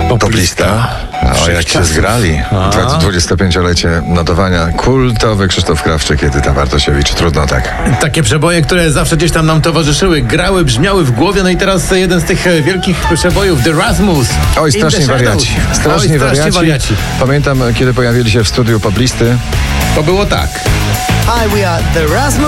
Poplista. O, jak się zgrali. 25-lecie notowania. Kultowy Krzysztof Krawczyk, Edyta Bartosiewicz. Trudno tak. Takie przeboje, które zawsze gdzieś tam nam towarzyszyły, grały, brzmiały w głowie. No i teraz jeden z tych wielkich przebojów, The Rasmus. Oj, strasznie wariaci. Strasznie wariaci. Pamiętam, kiedy pojawili się w studiu Poplisty. To było tak. Hi, we are The Rasmus.